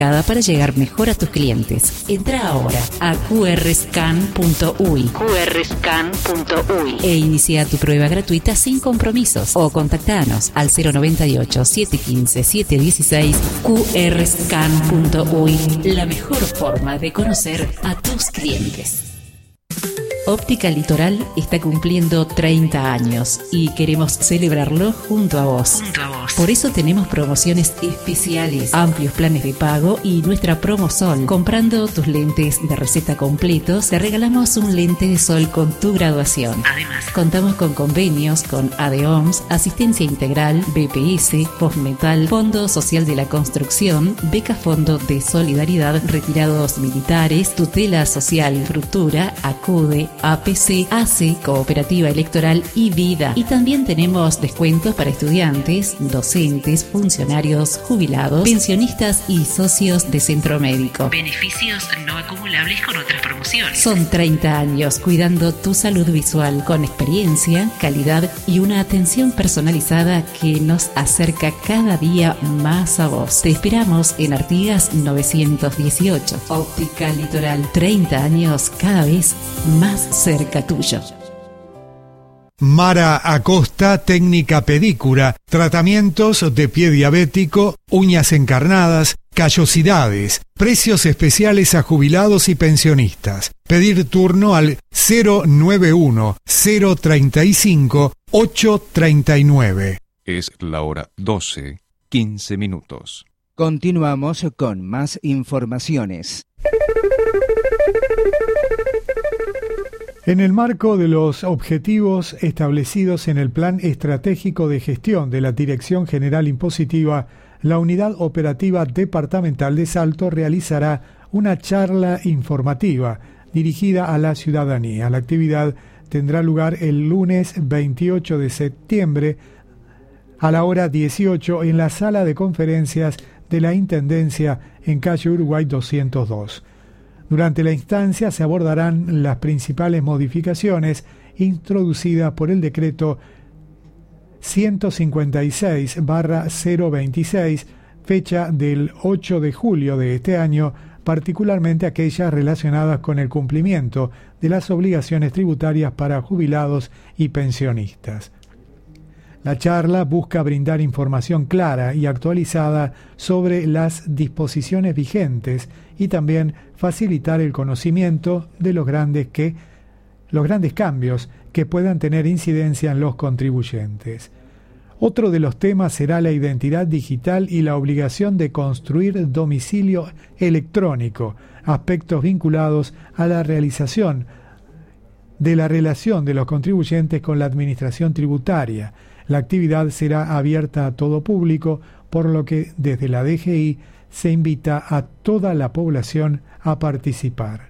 para llegar mejor a tus clientes. Entra ahora a qrscan.uy e inicia tu prueba gratuita sin compromisos o contactanos al 098 715 716 qrscan.uy, la mejor forma de conocer a tus clientes. Óptica Litoral está cumpliendo 30 años y queremos celebrarlo junto a vos. Por eso tenemos promociones especiales, amplios planes de pago y nuestra promo Sol. Comprando tus lentes de receta completos, te regalamos un lente de sol con tu graduación. Además, contamos con convenios con ADOMS, Asistencia Integral, BPS, Postmetal, Fondo Social de la Construcción, Beca Fondo de Solidaridad, Retirados Militares, Tutela Social, Frutura, Acude, APC, ACE, Cooperativa Electoral y Vida. Y también tenemos descuentos para estudiantes, docentes, funcionarios, jubilados, pensionistas y socios de centro médico. Beneficios no acumulables con otras promociones. Son 30 años cuidando tu salud visual con experiencia, calidad y una atención personalizada que nos acerca cada día más a vos. Te esperamos en Artigas 918. Óptica Litoral, 30 años cada vez más cerca tuyo. Mara Acosta, técnica pedicura, tratamientos de pie diabético, uñas encarnadas, callosidades, precios especiales a jubilados y pensionistas. Pedir turno al 091 035 839. Es la hora 12:15. Continuamos con más informaciones. En el marco de los objetivos establecidos en el Plan Estratégico de Gestión de la Dirección General Impositiva, la Unidad Operativa Departamental de Salto realizará una charla informativa dirigida a la ciudadanía. La actividad tendrá lugar el lunes 28 de septiembre a la hora 18 en la sala de conferencias de la Intendencia en calle Uruguay 202. Durante la instancia se abordarán las principales modificaciones introducidas por el decreto 156/026, fecha del 8 de julio de este año, particularmente aquellas relacionadas con el cumplimiento de las obligaciones tributarias para jubilados y pensionistas. La charla busca brindar información clara y actualizada sobre las disposiciones vigentes y también facilitar el conocimiento de los grandes cambios que puedan tener incidencia en los contribuyentes. Otro de los temas será la identidad digital y la obligación de construir domicilio electrónico, aspectos vinculados a la realización de la relación de los contribuyentes con la administración tributaria. La actividad será abierta a todo público, por lo que desde la DGI se invita a toda la población a participar.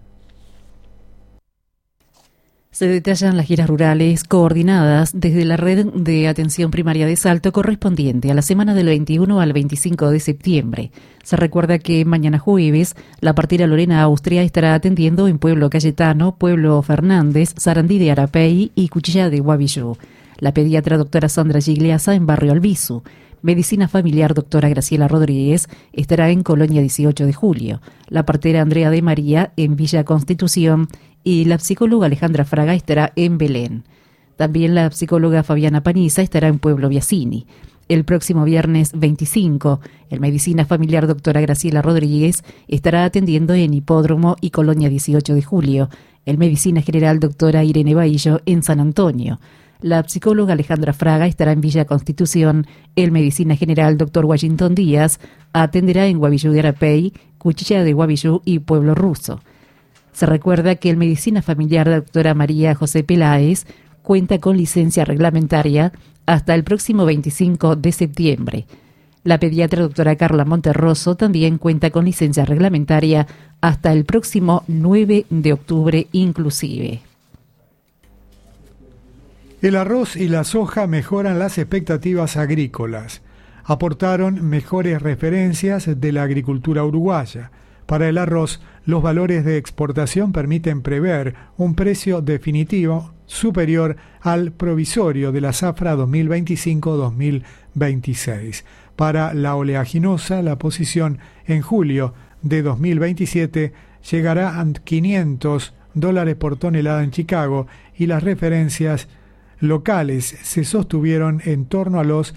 Se detallan las giras rurales coordinadas desde la Red de Atención Primaria de Salto correspondiente a la semana del 21 al 25 de septiembre. Se recuerda que mañana jueves la partera Lorena Austria estará atendiendo en Pueblo Cayetano, Pueblo Fernández, Sarandí de Arapey y Cuchilla de Guavillú. La pediatra doctora Sandra Gigliasa en Barrio Albizu. Medicina familiar doctora Graciela Rodríguez estará en Colonia 18 de Julio. La partera Andrea de María en Villa Constitución y la psicóloga Alejandra Fraga estará en Belén. También la psicóloga Fabiana Paniza estará en Pueblo Biasini. El próximo viernes 25, el Medicina familiar doctora Graciela Rodríguez estará atendiendo en Hipódromo y Colonia 18 de Julio. El Medicina general doctora Irene Baillo en San Antonio. La psicóloga Alejandra Fraga estará en Villa Constitución. El Medicina General Dr. Washington Díaz atenderá en Guavillú de Arapey, Cuchilla de Guavillú y Pueblo Ruso. Se recuerda que el Medicina Familiar Dra. María José Peláez cuenta con licencia reglamentaria hasta el próximo 25 de septiembre. La pediatra doctora Carla Monterroso también cuenta con licencia reglamentaria hasta el próximo 9 de octubre inclusive. El arroz y la soja mejoran las expectativas agrícolas. Aportaron mejores referencias de la agricultura uruguaya. Para el arroz, los valores de exportación permiten prever un precio definitivo superior al provisorio de la zafra 2025-2026. Para la oleaginosa, la posición en julio de 2027 llegará a $500 por tonelada en Chicago y las referencias locales se sostuvieron en torno a los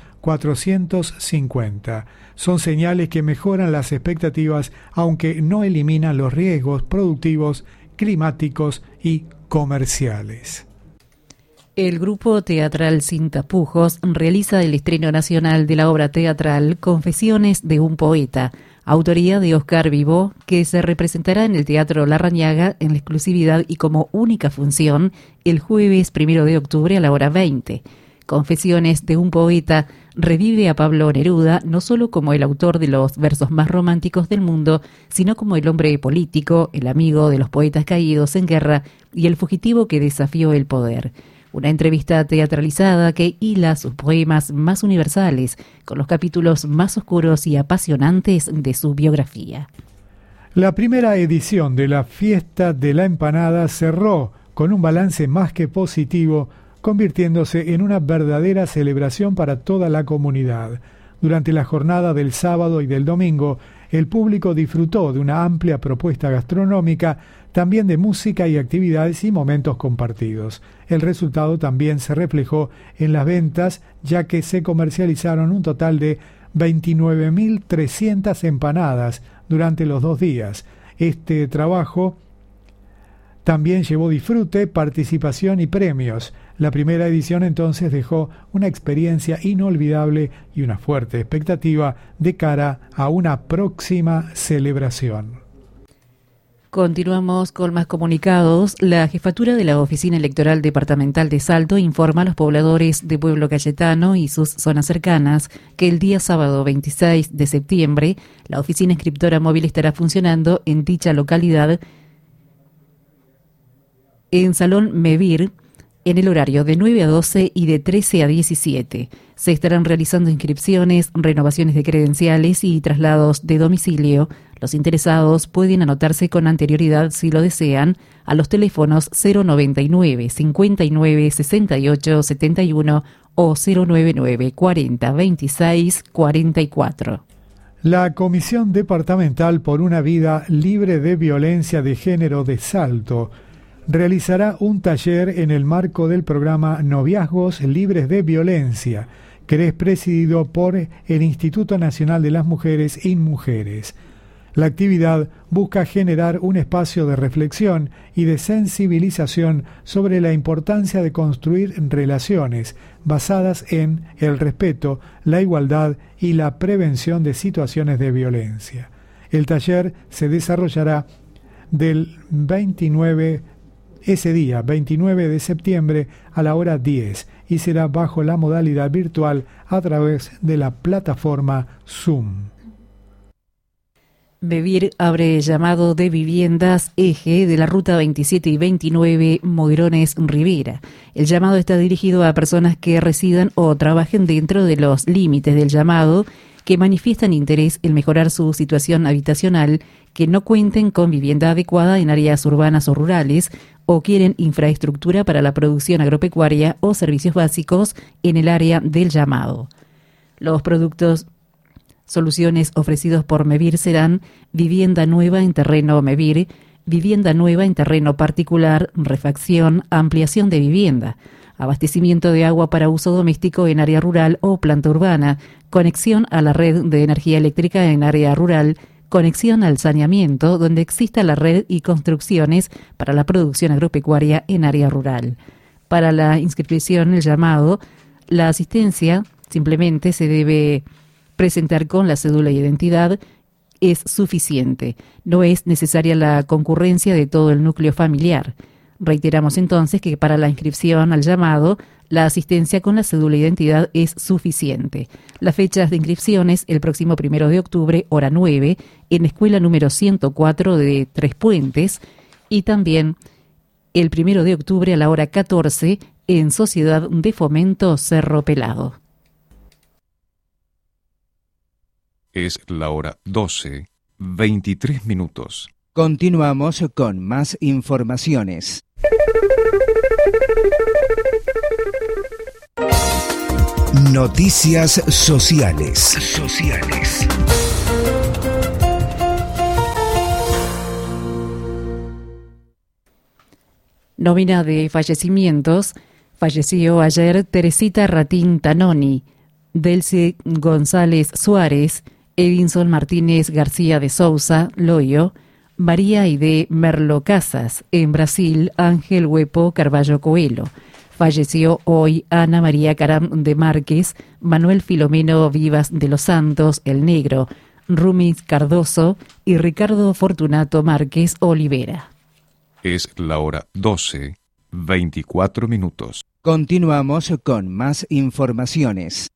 450. Son señales que mejoran las expectativas, aunque no eliminan los riesgos productivos, climáticos y comerciales. El grupo teatral Sin Tapujos realiza el estreno nacional de la obra teatral Confesiones de un poeta, autoría de Oscar Vivó, que se representará en el Teatro Larrañaga en la exclusividad y como única función el jueves 1 de octubre a la hora 20. Confesiones de un poeta revive a Pablo Neruda no solo como el autor de los versos más románticos del mundo, sino como el hombre político, el amigo de los poetas caídos en guerra y el fugitivo que desafió el poder. Una entrevista teatralizada que hila sus poemas más universales con los capítulos más oscuros y apasionantes de su biografía. La primera edición de la Fiesta de la Empanada cerró con un balance más que positivo, convirtiéndose en una verdadera celebración para toda la comunidad. Durante la jornada del sábado y del domingo, el público disfrutó de una amplia propuesta gastronómica, también de música y actividades y momentos compartidos. El resultado también se reflejó en las ventas, ya que se comercializaron un total de 29.300 empanadas durante los 2 días. Este trabajo también llevó disfrute, participación y premios. La primera edición entonces dejó una experiencia inolvidable y una fuerte expectativa de cara a una próxima celebración. Continuamos con más comunicados. La jefatura de la Oficina Electoral Departamental de Salto informa a los pobladores de Pueblo Cayetano y sus zonas cercanas que el día sábado 26 de septiembre la oficina inscriptora móvil estará funcionando en dicha localidad en Salón Mevir, en el horario de 9 a 12 y de 13 a 17. Se estarán realizando inscripciones, renovaciones de credenciales y traslados de domicilio. Los interesados pueden anotarse con anterioridad, si lo desean, a los teléfonos 099 59 68 71 o 099 40 26 44. La Comisión Departamental por una Vida Libre de Violencia de Género de Salto realizará un taller en el marco del programa Noviazgos Libres de Violencia, que es presidido por el Instituto Nacional de las Mujeres INMujeres. La actividad busca generar un espacio de reflexión y de sensibilización sobre la importancia de construir relaciones basadas en el respeto, la igualdad y la prevención de situaciones de violencia. El taller se desarrollará del 29 de septiembre a la hora 10 y será bajo la modalidad virtual a través de la plataforma Zoom. Mevir abre llamado de viviendas eje de la ruta 27 y 29 Moirones Rivera. El llamado está dirigido a personas que residan o trabajen dentro de los límites del llamado, que manifiestan interés en mejorar su situación habitacional, que no cuenten con vivienda adecuada en áreas urbanas o rurales, o quieren infraestructura para la producción agropecuaria o servicios básicos en el área del llamado. Los productos soluciones ofrecidos por Mevir serán vivienda nueva en terreno Mevir, vivienda nueva en terreno particular, refacción, ampliación de vivienda, abastecimiento de agua para uso doméstico en área rural o planta urbana, conexión a la red de energía eléctrica en área rural, conexión al saneamiento donde exista la red y construcciones para la producción agropecuaria en área rural. Para la inscripción, el llamado, la asistencia simplemente se debe presentar con la cédula de identidad, es suficiente. No es necesaria la concurrencia de todo el núcleo familiar. Reiteramos entonces que para la inscripción al llamado, la asistencia con la cédula de identidad es suficiente. Las fechas de inscripciones el próximo 1 de octubre, hora 9, en la escuela número 104 de Tres Puentes, y también el 1 de octubre a la hora 14 en Sociedad de Fomento Cerro Pelado. Es la hora 12, 23 minutos. Continuamos con más informaciones. Noticias sociales. Nómina de fallecimientos. Falleció ayer Teresita Ratín Tanoni, Delce González Suárez, Edinson Martínez García de Souza, Loyo, María Aide Merlo Casas. En Brasil, Ángel Huepo Carvalho Coelho. Falleció hoy Ana María Caram de Márquez, Manuel Filomeno Vivas de los Santos, El Negro, Rumis Cardoso y Ricardo Fortunato Márquez Olivera. Es la hora 12, 24 minutos. Continuamos con más informaciones.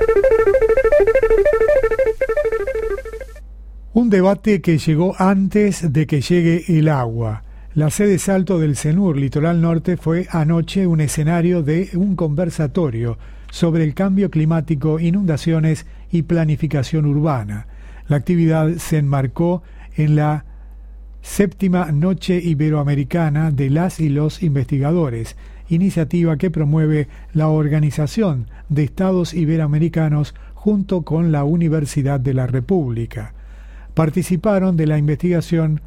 Un debate que llegó antes de que llegue el agua. La sede Salto del CENUR Litoral Norte fue anoche un escenario de un conversatorio sobre el cambio climático, inundaciones y planificación urbana. La actividad se enmarcó en la 7ª Noche Iberoamericana de las y los Investigadores, iniciativa que promueve la Organización de Estados Iberoamericanos junto con la Universidad de la República. Participaron de la investigación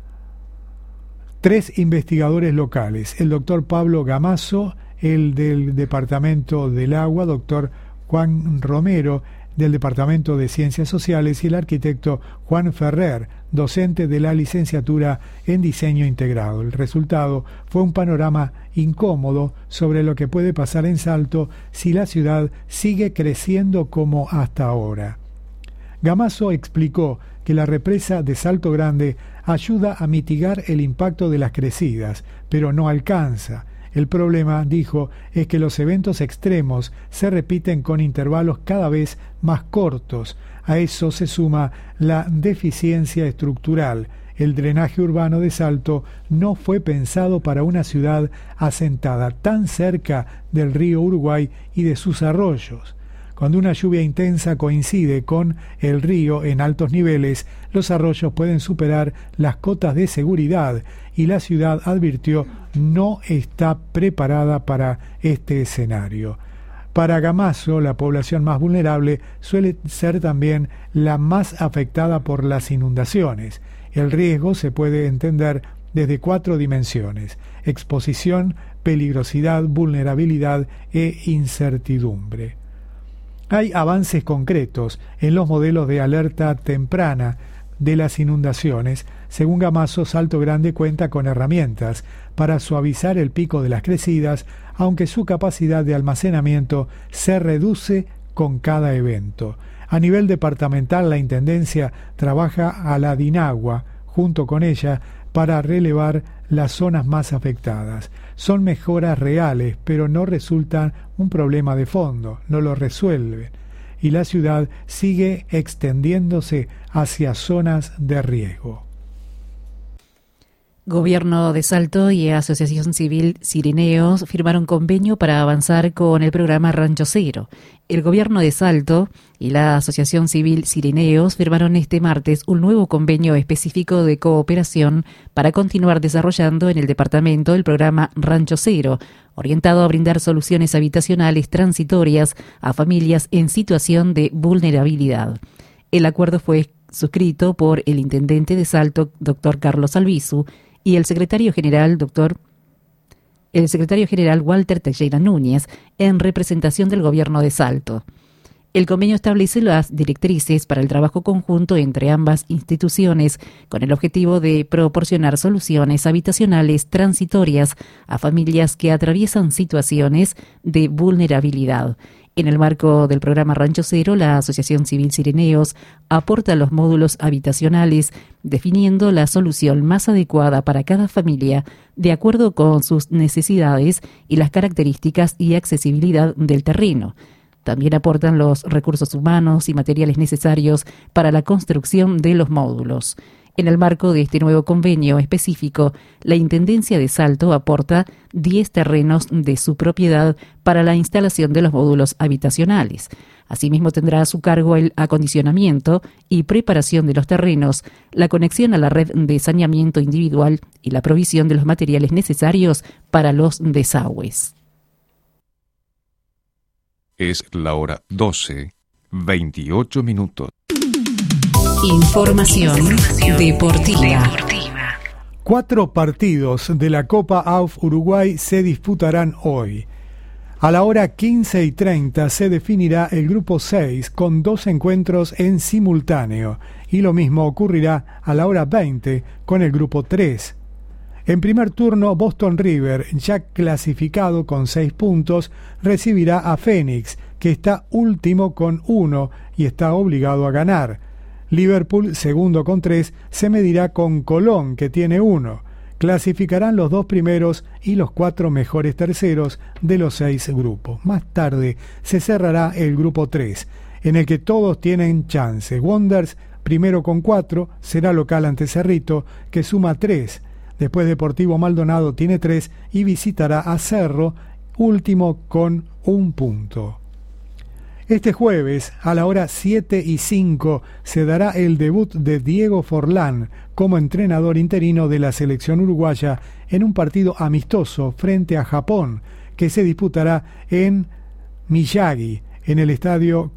3 investigadores locales: el doctor Pablo Gamazo, el del Departamento del Agua, doctor Juan Romero, del Departamento de Ciencias Sociales, y el arquitecto Juan Ferrer, docente de la licenciatura en Diseño Integrado. El resultado fue un panorama incómodo sobre lo que puede pasar en Salto si la ciudad sigue creciendo como hasta ahora. Gamazo explicó que la represa de Salto Grande ayuda a mitigar el impacto de las crecidas, pero no alcanza. El problema, dijo, es que los eventos extremos se repiten con intervalos cada vez más cortos. A eso se suma la deficiencia estructural. El drenaje urbano de Salto no fue pensado para una ciudad asentada tan cerca del río Uruguay y de sus arroyos. Cuando una lluvia intensa coincide con el río en altos niveles, los arroyos pueden superar las cotas de seguridad y la ciudad, advirtió, no está preparada para este escenario. Para Gamazo, la población más vulnerable suele ser también la más afectada por las inundaciones. El riesgo se puede entender desde 4 dimensiones: exposición, peligrosidad, vulnerabilidad e incertidumbre. Hay avances concretos en los modelos de alerta temprana de las inundaciones. Según Gamazo, Salto Grande cuenta con herramientas para suavizar el pico de las crecidas, aunque su capacidad de almacenamiento se reduce con cada evento. A nivel departamental, la Intendencia trabaja a la DINAGUA, junto con ella, para relevar las zonas más afectadas. Son mejoras reales, pero no resultan un problema de fondo, no lo resuelven, y la ciudad sigue extendiéndose hacia zonas de riesgo. Gobierno de Salto y Asociación Civil Cireneos firmaron convenio para avanzar con el programa Rancho Cero. El Gobierno de Salto y la Asociación Civil Cireneos firmaron este martes un nuevo convenio específico de cooperación para continuar desarrollando en el departamento el programa Rancho Cero, orientado a brindar soluciones habitacionales transitorias a familias en situación de vulnerabilidad. El acuerdo fue suscrito por el intendente de Salto, doctor Carlos Albizu, y el secretario general Walter Teixeira Núñez, en representación del Gobierno de Salto. El convenio establece las directrices para el trabajo conjunto entre ambas instituciones con el objetivo de proporcionar soluciones habitacionales transitorias a familias que atraviesan situaciones de vulnerabilidad. En el marco del programa Rancho Cero, la Asociación Civil Cireneos aporta los módulos habitacionales, definiendo la solución más adecuada para cada familia de acuerdo con sus necesidades y las características y accesibilidad del terreno. También aportan los recursos humanos y materiales necesarios para la construcción de los módulos. En el marco de este nuevo convenio específico, la Intendencia de Salto aporta 10 terrenos de su propiedad para la instalación de los módulos habitacionales. Asimismo, tendrá a su cargo el acondicionamiento y preparación de los terrenos, la conexión a la red de saneamiento individual y la provisión de los materiales necesarios para los desagües. Es la hora 12, 28 minutos. Información deportiva. 4 partidos de la Copa AUF Uruguay se disputarán hoy. A la hora 15:30 se definirá el grupo 6 con 2 encuentros en simultáneo y lo mismo ocurrirá a la hora 20 con el grupo 3. En primer turno, Boston River, ya clasificado con 6 puntos, recibirá a Fénix, que está último con 1 y está obligado a ganar. Liverpool, segundo con 3, se medirá con Colón, que tiene 1. Clasificarán los 2 primeros y los 4 mejores terceros de los 6 grupos. Más tarde se cerrará el grupo 3, en el que todos tienen chance. Wanderers, primero con 4, será local ante Cerrito, que suma 3. Después Deportivo Maldonado tiene 3 y visitará a Cerro, último con 1 punto. Este jueves, a la hora 7:05, se dará el debut de Diego Forlán como entrenador interino de la selección uruguaya en un partido amistoso frente a Japón, que se disputará en Miyagi, en el estadio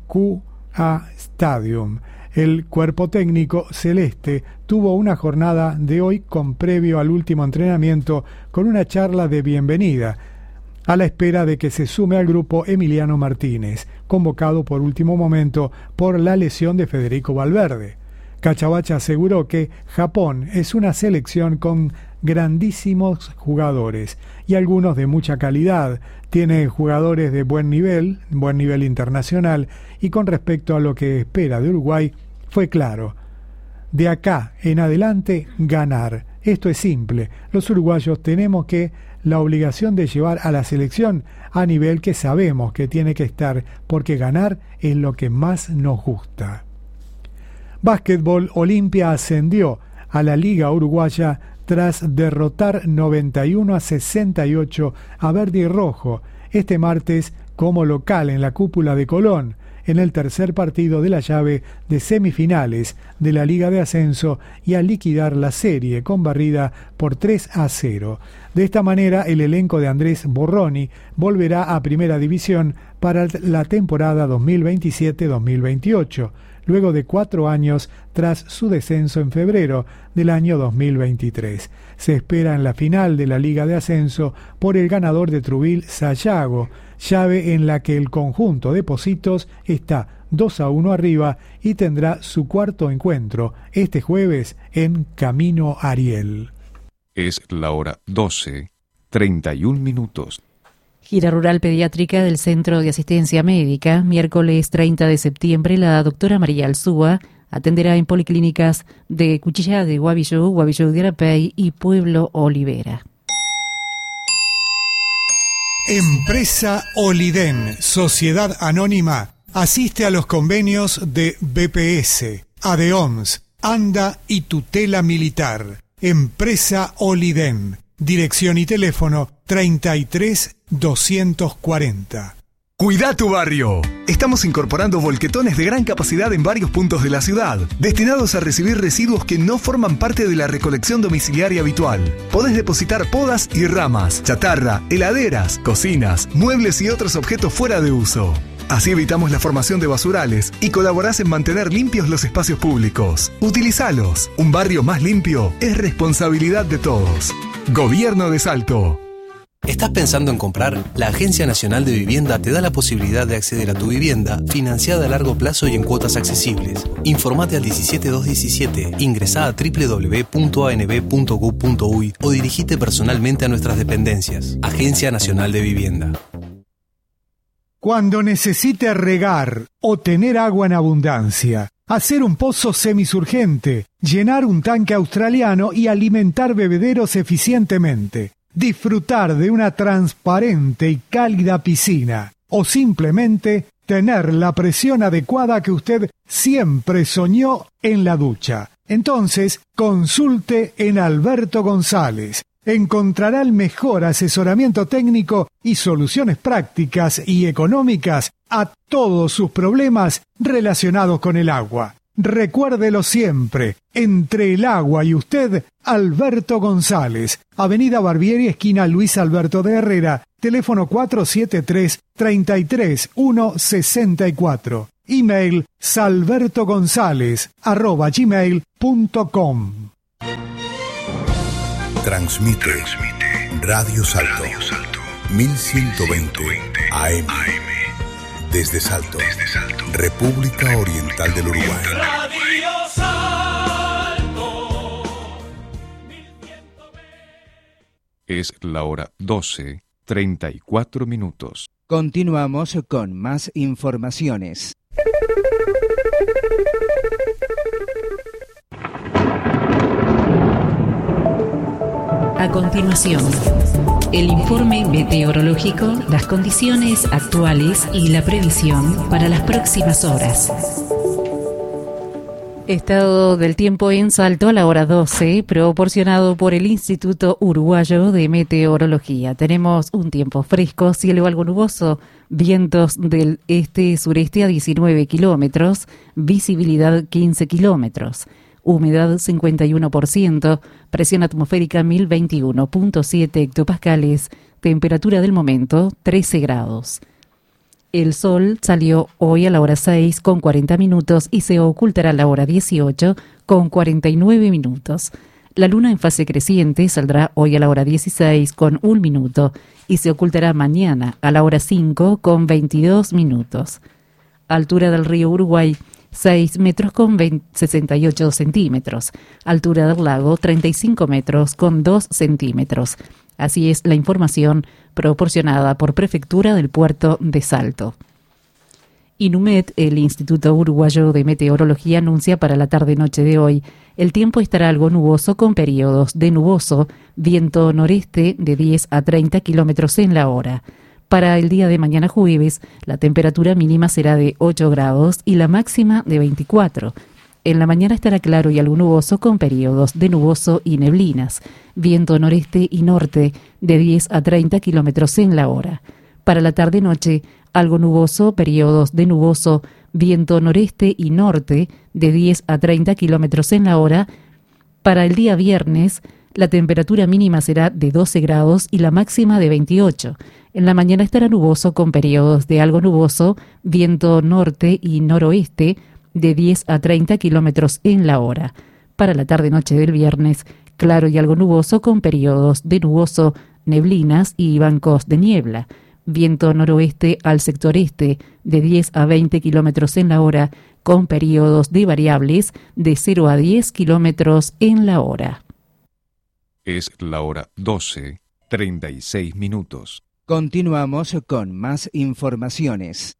QA Stadium. El cuerpo técnico celeste tuvo una jornada de hoy con previo al último entrenamiento con una charla de bienvenida, a la espera de que se sume al grupo Emiliano Martínez, convocado por último momento por la lesión de Federico Valverde. Cachabacha aseguró que Japón es una selección con grandísimos jugadores y algunos de mucha calidad. Tiene jugadores de buen nivel internacional, y con respecto a lo que espera de Uruguay, fue claro: de acá en adelante ganar. Esto es simple. Los uruguayos tenemos la obligación de llevar a la selección a nivel que sabemos que tiene que estar, porque ganar es lo que más nos gusta. Básquetbol, Olimpia ascendió a la Liga Uruguaya tras derrotar 91-68 a Verde y Rojo este martes como local en la cúpula de Colón, en el tercer partido de la llave de semifinales de la Liga de Ascenso, y a liquidar la serie con barrida por 3-0. De esta manera, el elenco de Andrés Borroni volverá a Primera División para la temporada 2027-2028, luego de 4 años tras su descenso en febrero del año 2023. Se espera en la final de la Liga de Ascenso por el ganador de Trubil, Sayago, llave en la que el conjunto de Pocitos está 2-1 arriba y tendrá su cuarto encuentro este jueves en Camino Ariel. Es la hora 12, 31 minutos. Gira rural pediátrica del Centro de Asistencia Médica. Miércoles 30 de septiembre, la doctora María Alzúa atenderá en policlínicas de Cuchilla de Guavilló, Guavilló de Arapey y Pueblo Olivera. Empresa Oliden, Sociedad Anónima, asiste a los convenios de BPS, ADEOMS, ANDA y Tutela Militar. Empresa Oliden, dirección y teléfono 33 240. Cuida tu barrio. Estamos incorporando volquetones de gran capacidad en varios puntos de la ciudad, destinados a recibir residuos que no forman parte de la recolección domiciliaria habitual. Podés depositar podas y ramas, chatarra, heladeras, cocinas, muebles y otros objetos fuera de uso. Así evitamos la formación de basurales y colaborás en mantener limpios los espacios públicos. Utilizalos. Un barrio más limpio es responsabilidad de todos. Gobierno de Salto. ¿Estás pensando en comprar? La Agencia Nacional de Vivienda te da la posibilidad de acceder a tu vivienda financiada a largo plazo y en cuotas accesibles. Informate al 17217, ingresá a www.anb.gov.uy o dirigite personalmente a nuestras dependencias. Agencia Nacional de Vivienda. Cuando necesite regar o tener agua en abundancia, hacer un pozo semisurgente, llenar un tanque australiano y alimentar bebederos eficientemente, disfrutar de una transparente y cálida piscina, o simplemente tener la presión adecuada que usted siempre soñó en la ducha. Entonces, consulte en Alberto González. Encontrará el mejor asesoramiento técnico y soluciones prácticas y económicas a todos sus problemas relacionados con el agua. Recuérdelo siempre, entre el agua y usted, Alberto González, Avenida Barbieri, esquina Luis Alberto de Herrera, teléfono 473-33164. Email salbertogonzalez@gmail.com. Transmite Radio Salto, 1120 AM. Desde Salto, República Oriental del Uruguay. Radio Salto. Es la hora 12:34. Continuamos con más informaciones. A continuación, el informe meteorológico, las condiciones actuales y la previsión para las próximas horas. Estado del tiempo en Salto a la hora 12, proporcionado por el Instituto Uruguayo de Meteorología. Tenemos un tiempo fresco, cielo algo nuboso, vientos del este-sureste a 19 kilómetros, visibilidad 15 kilómetros. Humedad 51%, presión atmosférica 1021.7 hectopascales, temperatura del momento 13 grados. El sol salió hoy a la hora 6 con 40 minutos y se ocultará a la hora 18 con 49 minutos. La luna en fase creciente saldrá hoy a la hora 16 con 1 minuto y se ocultará mañana a la hora 5 con 22 minutos. Altura del río Uruguay 6 metros con 68 centímetros. Altura del lago 35 metros con 2 centímetros. Así es la información proporcionada por Prefectura del Puerto de Salto. INUMET, el Instituto Uruguayo de Meteorología, anuncia para la tarde-noche de hoy: el tiempo estará algo nuboso con periodos de nuboso, viento noreste de 10 a 30 kilómetros en la hora. Para el día de mañana jueves, la temperatura mínima será de 8 grados y la máxima de 24. En la mañana estará claro y algo nuboso con periodos de nuboso y neblinas. Viento noreste y norte de 10 a 30 kilómetros en la hora. Para la tarde-noche, algo nuboso, periodos de nuboso, viento noreste y norte de 10 a 30 kilómetros en la hora. Para el día viernes, la temperatura mínima será de 12 grados y la máxima de 28. En la mañana estará nuboso con periodos de algo nuboso, viento norte y noroeste de 10 a 30 kilómetros en la hora. Para la tarde-noche del viernes, claro y algo nuboso con periodos de nuboso, neblinas y bancos de niebla. Viento noroeste al sector este de 10 a 20 kilómetros en la hora, con periodos de variables de 0 a 10 kilómetros en la hora. Es la hora 12:36. Continuamos con más informaciones.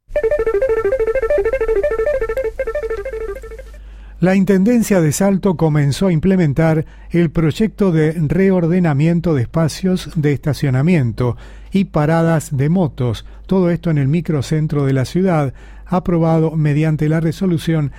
La Intendencia de Salto comenzó a implementar el proyecto de reordenamiento de espacios de estacionamiento y paradas de motos, todo esto en el microcentro de la ciudad, aprobado mediante la resolución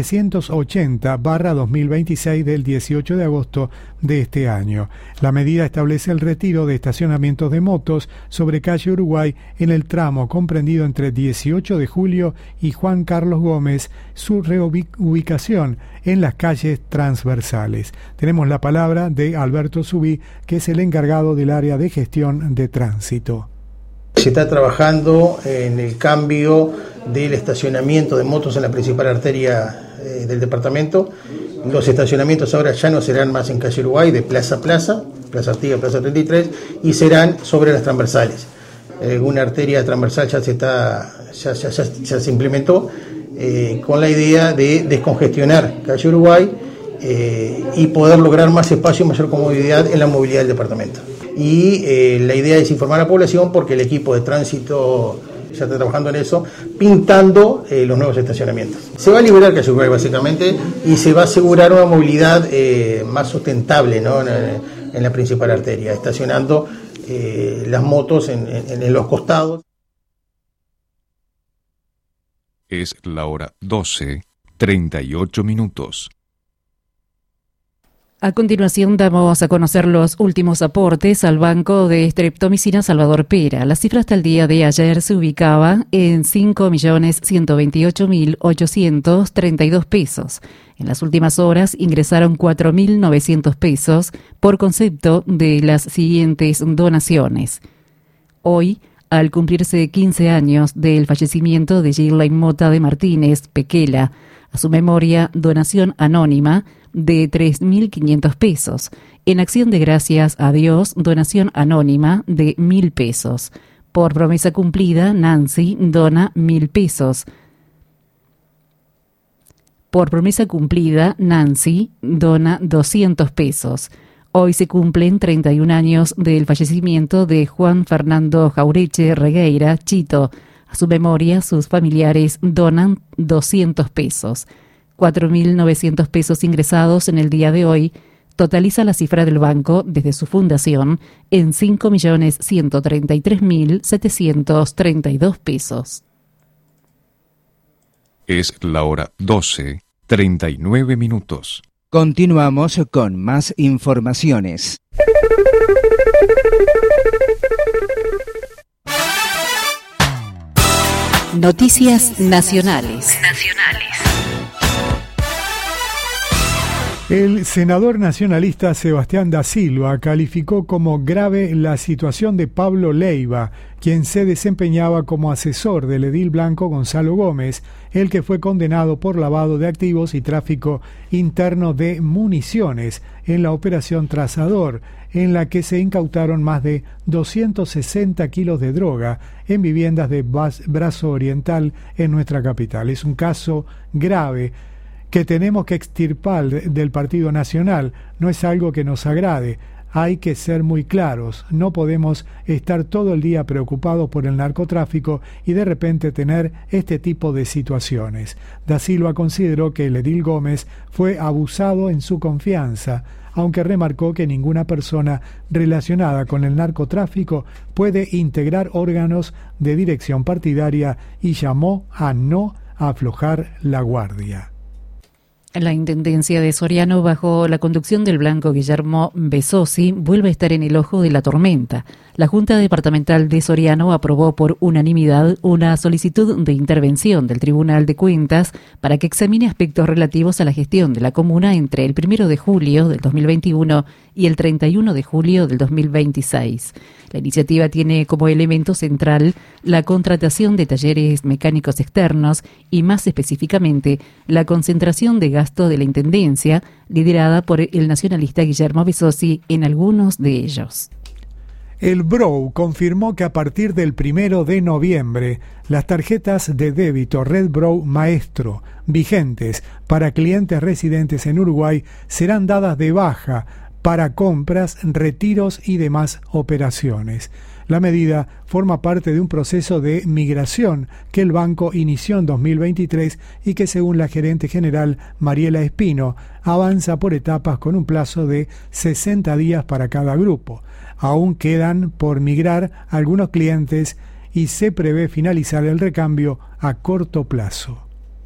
380/2026 del 18 de agosto de este año. La medida establece el retiro de estacionamientos de motos sobre calle Uruguay en el tramo comprendido entre 18 de julio y Juan Carlos Gómez, su reubicación en las calles transversales. Tenemos la palabra de Alberto Subí, que es el encargado del área de gestión de tránsito. Se está trabajando en el cambio del estacionamiento de motos en la principal arteria del departamento. Los estacionamientos ahora ya no serán más en calle Uruguay, de plaza a plaza, Plaza Artigas, Plaza 33, y serán sobre las transversales. Una arteria transversal ya se implementó con la idea de descongestionar calle Uruguay y poder lograr más espacio y mayor comodidad en la movilidad del departamento. Y la idea es informar a la población porque el equipo de tránsito ya está trabajando en eso, pintando los nuevos estacionamientos. Se va a liberar calle Uruguay básicamente y se va a asegurar una movilidad más sustentable, ¿no? en la principal arteria, estacionando las motos en los costados. Es la hora 12:38. A continuación damos a conocer los últimos aportes al Banco de Streptomicina Salvador Pera. La cifra hasta el día de ayer se ubicaba en 5.128.832 pesos. En las últimas horas ingresaron 4.900 pesos por concepto de las siguientes donaciones. Hoy, al cumplirse 15 años del fallecimiento de Gillian Mota de Martínez Pequela, a su memoria, donación anónima de 3.500 pesos. En acción de gracias a Dios, donación anónima de 1.000 pesos. Por promesa cumplida, Nancy dona 1.000 pesos. Por promesa cumplida, Nancy dona 200 pesos. Hoy se cumplen 31 años del fallecimiento de Juan Fernando Jaureche Regueira Chito. A su memoria, sus familiares donan 200 pesos. 4.900 pesos ingresados en el día de hoy totaliza la cifra del banco desde su fundación en 5.133.732 pesos. Es la hora 12:39. Continuamos con más informaciones. Noticias nacionales. El senador nacionalista Sebastián da Silva calificó como grave la situación de Pablo Leiva, quien se desempeñaba como asesor del edil blanco Gonzalo Gómez, el que fue condenado por lavado de activos y tráfico interno de municiones en la operación Trazador, en la que se incautaron más de 260 kilos de droga en viviendas de Brazo Oriental en nuestra capital. Es un caso grave que tenemos que extirpar del Partido Nacional. No es algo que nos agrade. Hay que ser muy claros. No podemos estar todo el día preocupados por el narcotráfico y de repente tener este tipo de situaciones. Da Silva consideró que el edil Gómez fue abusado en su confianza, aunque remarcó que ninguna persona relacionada con el narcotráfico puede integrar órganos de dirección partidaria y llamó a no aflojar la guardia. La Intendencia de Soriano, bajo la conducción del blanco Guillermo Besosi, vuelve a estar en el ojo de la tormenta. La Junta Departamental de Soriano aprobó por unanimidad una solicitud de intervención del Tribunal de Cuentas para que examine aspectos relativos a la gestión de la comuna entre el 1 de julio del 2021 y el 31 de julio del 2026. La iniciativa tiene como elemento central la contratación de talleres mecánicos externos y, más específicamente, la concentración de gasto de la Intendencia, liderada por el nacionalista Guillermo Besosi en algunos de ellos. El BROW confirmó que a partir del 1 de noviembre, las tarjetas de débito Red BROW Maestro vigentes para clientes residentes en Uruguay serán dadas de baja para compras, retiros y demás operaciones. La medida forma parte de un proceso de migración que el banco inició en 2023 y que, según la gerente general Mariela Espino, avanza por etapas con un plazo de 60 días para cada grupo. Aún quedan por migrar algunos clientes y se prevé finalizar el recambio a corto plazo.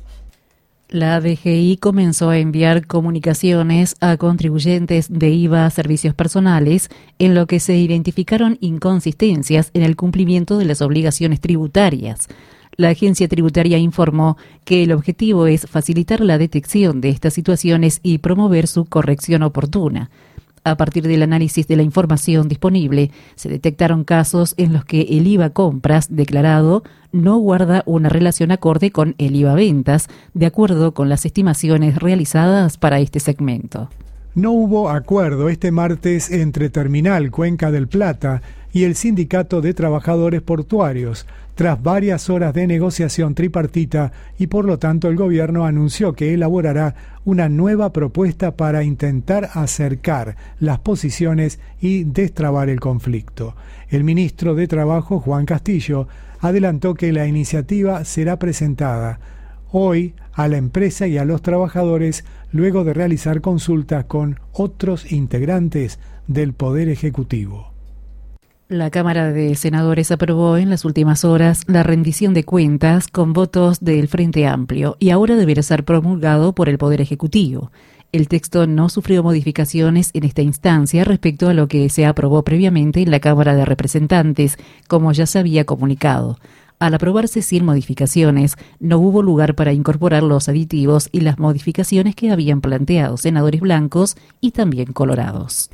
La DGI comenzó a enviar comunicaciones a contribuyentes de IVA a servicios personales, en lo que se identificaron inconsistencias en el cumplimiento de las obligaciones tributarias. La agencia tributaria informó que el objetivo es facilitar la detección de estas situaciones y promover su corrección oportuna. A partir del análisis de la información disponible, se detectaron casos en los que el IVA compras declarado no guarda una relación acorde con el IVA ventas, de acuerdo con las estimaciones realizadas para este segmento. No hubo acuerdo este martes entre Terminal Cuenca del Plata y el Sindicato de Trabajadores Portuarios, tras varias horas de negociación tripartita, y por lo tanto el gobierno anunció que elaborará una nueva propuesta para intentar acercar las posiciones y destrabar el conflicto. El ministro de Trabajo, Juan Castillo, adelantó que la iniciativa será presentada hoy a la empresa y a los trabajadores luego de realizar consultas con otros integrantes del Poder Ejecutivo. La Cámara de Senadores aprobó en las últimas horas la rendición de cuentas con votos del Frente Amplio y ahora deberá ser promulgado por el Poder Ejecutivo. El texto no sufrió modificaciones en esta instancia respecto a lo que se aprobó previamente en la Cámara de Representantes, como ya se había comunicado. Al aprobarse sin modificaciones, no hubo lugar para incorporar los aditivos y las modificaciones que habían planteado senadores blancos y también colorados.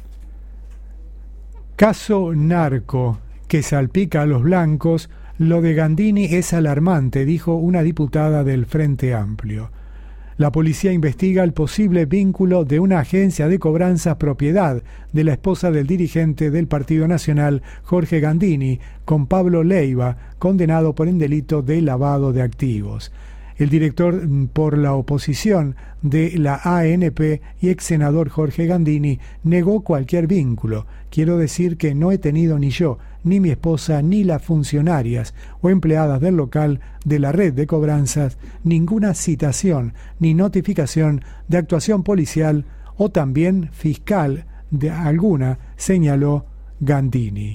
Caso narco que salpica a los blancos. Lo de Gandini es alarmante, dijo una diputada del Frente Amplio. La policía investiga el posible vínculo de una agencia de cobranzas propiedad de la esposa del dirigente del Partido Nacional, Jorge Gandini, con Pablo Leiva, condenado por el delito de lavado de activos. El director por la oposición de la ANP y ex senador Jorge Gandini negó cualquier vínculo. Quiero decir que no he tenido ni yo, ni mi esposa, ni las funcionarias o empleadas del local de la red de cobranzas ninguna citación ni notificación de actuación policial o también fiscal de alguna, señaló Gandini.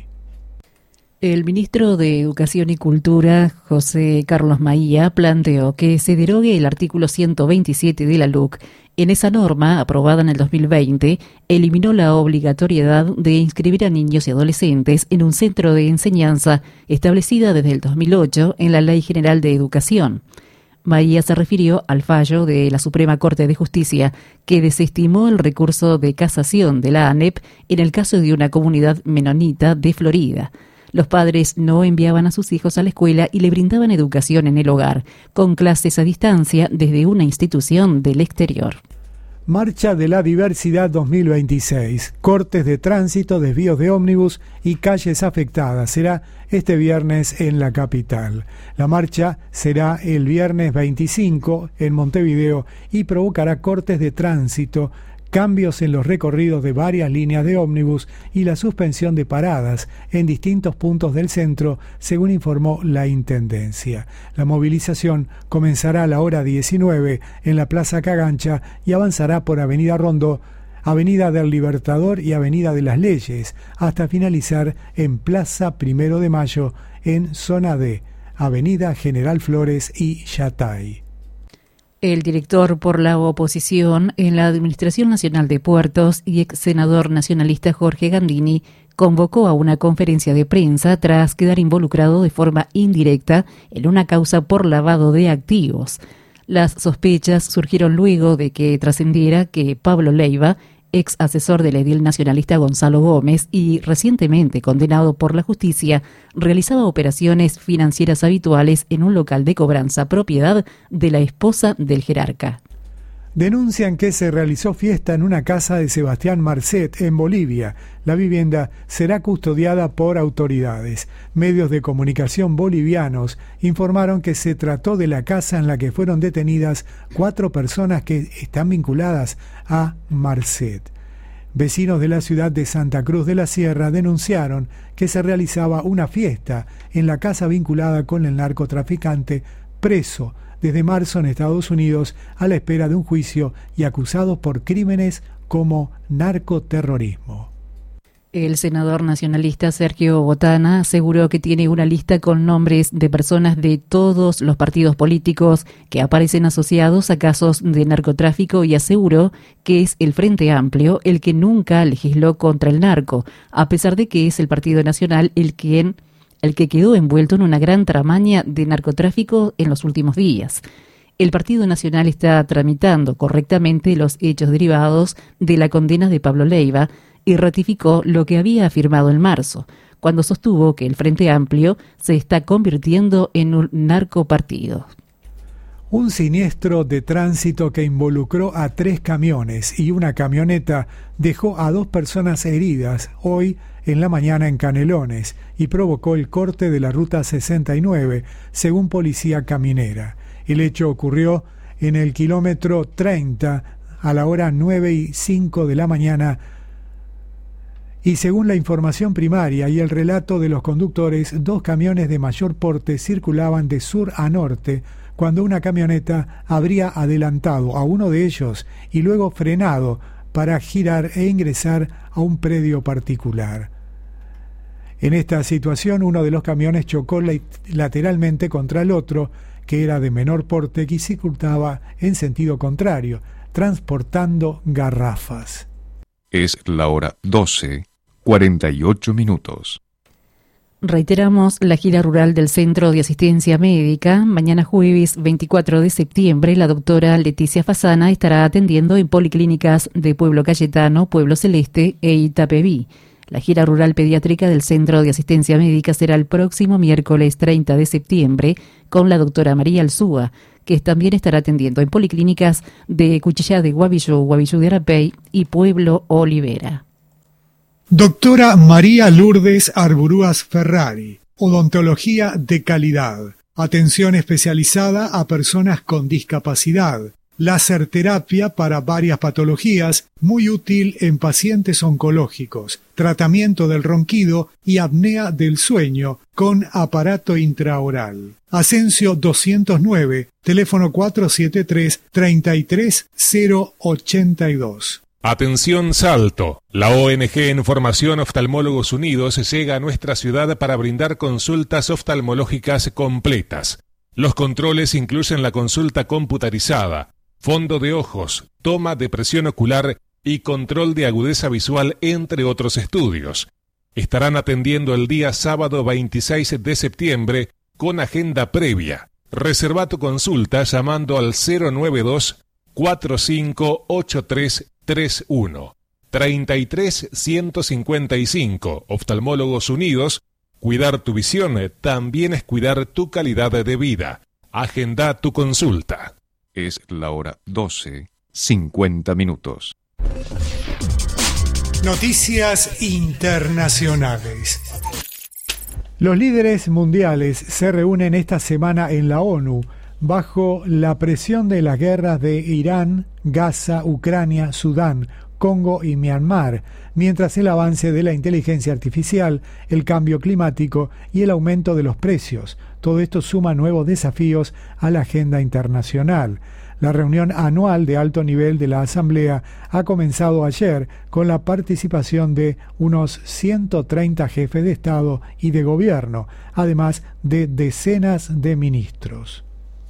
El ministro de Educación y Cultura, José Carlos Maía, planteó que se derogue el artículo 127 de la LUC. En esa norma, aprobada en el 2020, eliminó la obligatoriedad de inscribir a niños y adolescentes en un centro de enseñanza establecida desde el 2008 en la Ley General de Educación. Maía se refirió al fallo de la Suprema Corte de Justicia, que desestimó el recurso de casación de la ANEP en el caso de una comunidad menonita de Florida. Los padres no enviaban a sus hijos a la escuela y le brindaban educación en el hogar, con clases a distancia desde una institución del exterior. Marcha de la Diversidad 2026, cortes de tránsito, desvíos de ómnibus y calles afectadas. Será este viernes en la capital. La marcha será el viernes 25 en Montevideo y provocará cortes de tránsito, cambios en los recorridos de varias líneas de ómnibus y la suspensión de paradas en distintos puntos del centro, según informó la Intendencia. La movilización comenzará a la hora 19 en la Plaza Cagancha y avanzará por Avenida Rondó, Avenida del Libertador y Avenida de las Leyes, hasta finalizar en Plaza 1 de Mayo, en Zona D, Avenida General Flores y Yatay. El director por la oposición en la Administración Nacional de Puertos y ex senador nacionalista Jorge Gandini convocó a una conferencia de prensa tras quedar involucrado de forma indirecta en una causa por lavado de activos. Las sospechas surgieron luego de que trascendiera que Pablo Leiva, ex asesor del edil nacionalista Gonzalo Gómez y recientemente condenado por la justicia, realizaba operaciones financieras habituales en un local de cobranza propiedad de la esposa del jerarca. Denuncian que se realizó fiesta en una casa de Sebastián Marcet en Bolivia. La vivienda será custodiada por autoridades. Medios de comunicación bolivianos informaron que se trató de la casa en la que fueron detenidas 4 personas que están vinculadas a Marcet. Vecinos de la ciudad de Santa Cruz de la Sierra denunciaron que se realizaba una fiesta en la casa vinculada con el narcotraficante preso desde marzo en Estados Unidos a la espera de un juicio y acusados por crímenes como narcoterrorismo. El senador nacionalista Sergio Botana aseguró que tiene una lista con nombres de personas de todos los partidos políticos que aparecen asociados a casos de narcotráfico y aseguró que es el Frente Amplio el que nunca legisló contra el narco, a pesar de que es el Partido Nacional el que quedó envuelto en una gran tramaña de narcotráfico en los últimos días. El Partido Nacional está tramitando correctamente los hechos derivados de la condena de Pablo Leiva y ratificó lo que había afirmado en marzo, cuando sostuvo que el Frente Amplio se está convirtiendo en un narcopartido. Un siniestro de tránsito que involucró a 3 camiones y una camioneta dejó a 2 personas heridas hoy en la mañana en Canelones y provocó el corte de la ruta 69, según Policía Caminera. El hecho ocurrió en el kilómetro 30 a la hora 9:05 de la mañana y según la información primaria y el relato de los conductores, 2 camiones de mayor porte circulaban de sur a norte cuando una camioneta habría adelantado a uno de ellos y luego frenado para girar e ingresar a un predio particular. En esta situación, uno de los camiones chocó lateralmente contra el otro, que era de menor porte y circulaba en sentido contrario. transportando garrafas. Es la hora 12:48. Reiteramos la gira rural del Centro de Asistencia Médica. Mañana jueves 24 de septiembre, la doctora Leticia Fasana estará atendiendo en policlínicas de Pueblo Cayetano, Pueblo Celeste e Itapeví. La gira rural pediátrica del Centro de Asistencia Médica será el próximo miércoles 30 de septiembre con la doctora María Alzúa, que también estará atendiendo en policlínicas de Cuchillá de Guavilló, Guavilló de Arapey y Pueblo Olivera. Doctora María Lourdes Arburúas Ferrari, odontología de calidad, atención especializada a personas con discapacidad, láser terapia para varias patologías, muy útil en pacientes oncológicos, tratamiento del ronquido y apnea del sueño con aparato intraoral. Ascencio 209, teléfono 473-33082. Atención Salto. La ONG en formación Oftalmólogos Unidos llega a nuestra ciudad para brindar consultas oftalmológicas completas. Los controles incluyen la consulta computarizada, fondo de ojos, toma de presión ocular y control de agudeza visual, entre otros estudios. Estarán atendiendo el día sábado 26 de septiembre con agenda previa. Reserva tu consulta llamando al 092-458331. 33-155. Oftalmólogos Unidos. Cuidar tu visión también es cuidar tu calidad de vida. Agenda tu consulta. Es la hora 12:50. Noticias internacionales. Los líderes mundiales se reúnen esta semana en la ONU bajo la presión de las guerras de Irán, Gaza, Ucrania, Sudán, Congo y Myanmar, mientras el avance de la inteligencia artificial, el cambio climático y el aumento de los precios. Todo esto suma nuevos desafíos a la agenda internacional. La reunión anual de alto nivel de la Asamblea ha comenzado ayer con la participación de unos 130 jefes de Estado y de Gobierno, además de decenas de ministros.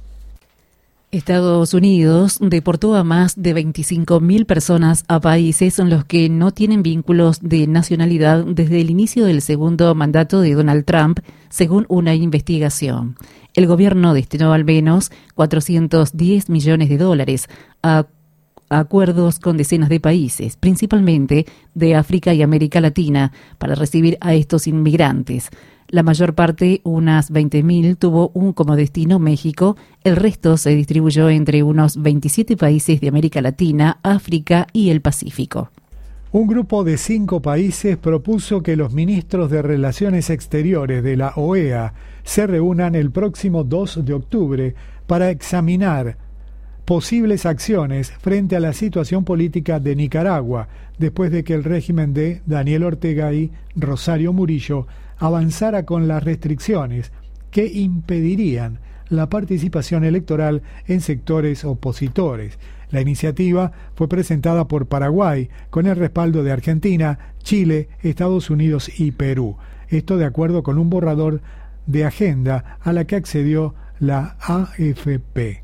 Estados Unidos deportó a más de 25.000 personas a países en los que no tienen vínculos de nacionalidad desde el inicio del segundo mandato de Donald Trump, según una investigación. El gobierno destinó al menos $410 millones a acuerdos con decenas de países, principalmente de África y América Latina, para recibir a estos inmigrantes. La mayor parte, unas 20.000, tuvo como destino México. El resto se distribuyó entre unos 27 países de América Latina, África y el Pacífico. Un grupo de 5 países propuso que los ministros de Relaciones Exteriores de la OEA se reúnan el próximo 2 de octubre para examinar posibles acciones frente a la situación política de Nicaragua, después de que el régimen de Daniel Ortega y Rosario Murillo avanzara con las restricciones que impedirían la participación electoral en sectores opositores. La iniciativa fue presentada por Paraguay con el respaldo de Argentina, Chile, Estados Unidos y Perú. Esto de acuerdo con un borrador de agenda a la que accedió la AFP.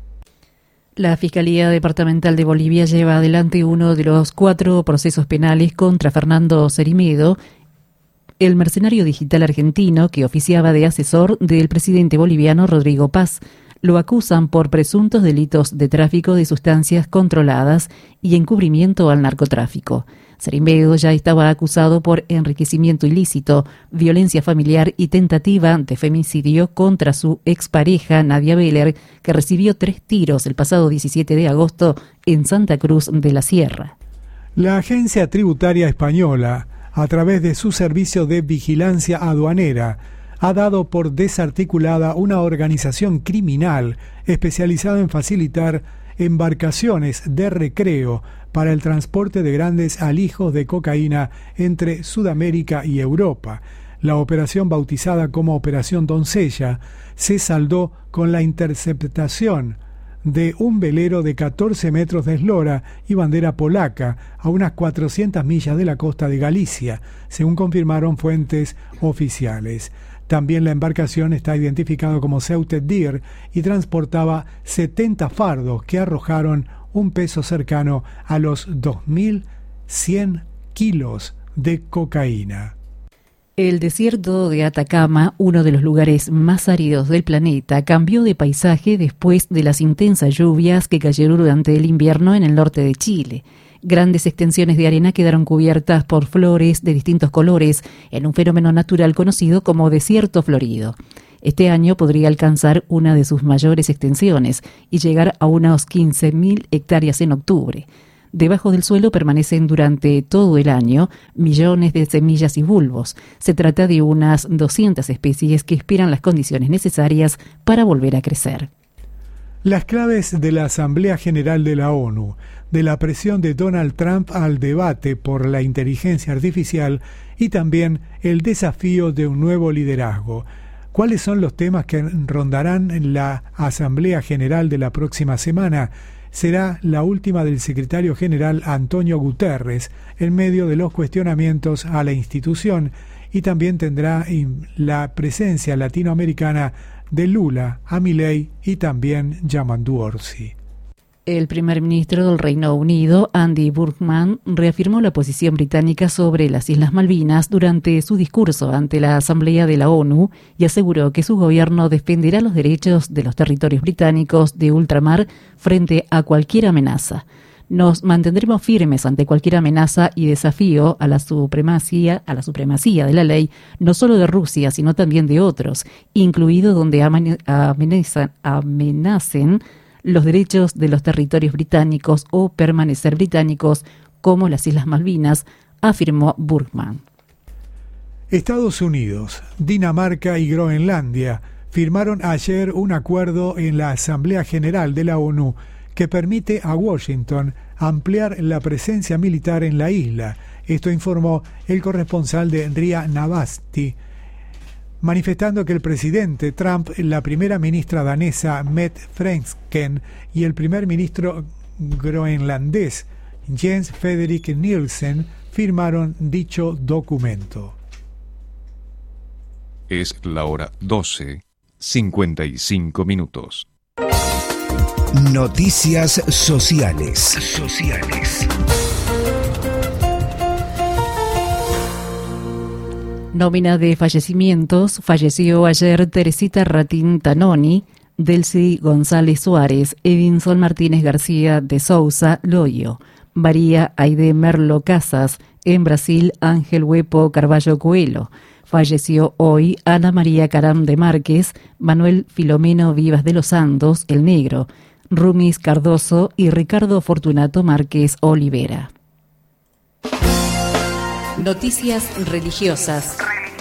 La Fiscalía Departamental de Bolivia lleva adelante uno de los 4 procesos penales contra Fernando Cermedo, el mercenario digital argentino que oficiaba de asesor del presidente boliviano Rodrigo Paz. Lo acusan por presuntos delitos de tráfico de sustancias controladas y encubrimiento al narcotráfico. Cermedo ya estaba acusado por enriquecimiento ilícito, violencia familiar y tentativa de femicidio contra su expareja Nadia Beller, que recibió 3 tiros el pasado 17 de agosto en Santa Cruz de la Sierra. La agencia tributaria española, a través de su servicio de vigilancia aduanera, ha dado por desarticulada una organización criminal especializada en facilitar embarcaciones de recreo para el transporte de grandes alijos de cocaína entre Sudamérica y Europa. La operación, bautizada como Operación Doncella, se saldó con la interceptación de un velero de 14 metros de eslora y bandera polaca a unas 400 millas de la costa de Galicia, según confirmaron fuentes oficiales. También la embarcación está identificada como Ceuta Dir y transportaba 70 fardos que arrojaron un peso cercano a los 2.100 kilos de cocaína. El desierto de Atacama, uno de los lugares más áridos del planeta, cambió de paisaje después de las intensas lluvias que cayeron durante el invierno en el norte de Chile. Grandes extensiones de arena quedaron cubiertas por flores de distintos colores en un fenómeno natural conocido como desierto florido. Este año podría alcanzar una de sus mayores extensiones y llegar a unas 15.000 hectáreas en octubre. Debajo del suelo permanecen durante todo el año millones de semillas y bulbos. Se trata de unas 200 especies que esperan las condiciones necesarias para volver a crecer. Las claves de la Asamblea General de la ONU, de la presión de Donald Trump al debate por la inteligencia artificial y también el desafío de un nuevo liderazgo. ¿Cuáles son los temas que rondarán en la Asamblea General de la próxima semana? Será la última del secretario general Antonio Guterres en medio de los cuestionamientos a la institución, y también tendrá la presencia latinoamericana de Lula, Milei y también Yamandu Orsi. El primer ministro del Reino Unido, Andy Burnham, reafirmó la posición británica sobre las Islas Malvinas durante su discurso ante la Asamblea de la ONU y aseguró que su gobierno defenderá los derechos de los territorios británicos de ultramar frente a cualquier amenaza. Nos mantendremos firmes ante cualquier amenaza y desafío a la supremacía de la ley, no solo de Rusia, sino también de otros, incluido donde amenacen los derechos de los territorios británicos o permanecer británicos, como las Islas Malvinas, afirmó Burgman. Estados Unidos, Dinamarca y Groenlandia firmaron ayer un acuerdo en la Asamblea General de la ONU que permite a Washington ampliar la presencia militar en la isla. Esto informó el corresponsal de RIA Navasti, manifestando que el presidente Trump, la primera ministra danesa Mette Frederiksen y el primer ministro groenlandés Jens Frederik Nielsen firmaron dicho documento. Es la hora 12:55. Noticias sociales. Nómina de fallecimientos. Falleció ayer Teresita Ratín Tanoni, Delcy González Suárez, Edinson Martínez García de Souza Loyo, María Aide Merlo Casas, en Brasil Ángel Huepo Carballo Coelho. Falleció hoy Ana María Caram de Márquez, Manuel Filomeno Vivas de los Santos, El Negro, Rumis Cardoso y Ricardo Fortunato Márquez Olivera. Noticias religiosas.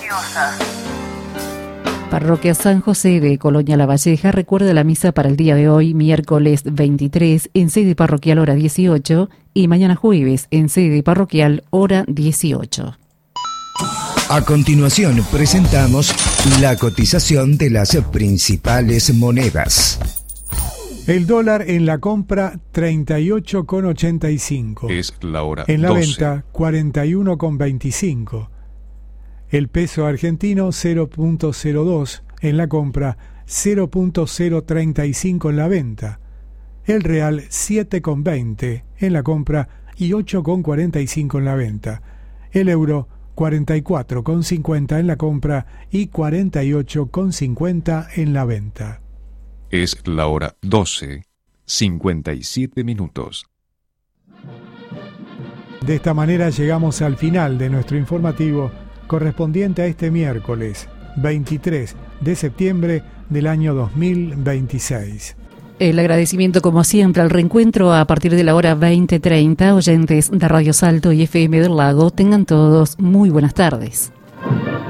Parroquia San José de Colonia La Valleja recuerda la misa para el día de hoy, miércoles 23, en sede parroquial hora 18, y mañana jueves en sede parroquial hora 18. A continuación presentamos la cotización de las principales monedas. El dólar en la compra 38,85. Es la hora en la 12. venta 41,25. El peso argentino 0.02 en la compra, 0.035 en la venta. El real 7,20 en la compra y 8,45 en la venta. El euro 44,50 en la compra y 48,50 en la venta. Es la hora 12:57. De esta manera llegamos al final de nuestro informativo correspondiente a este miércoles 23 de septiembre del año 2026. El agradecimiento, como siempre, al reencuentro a partir de la hora 20:30. Oyentes de Radio Salto y FM del Lago, tengan todos muy buenas tardes.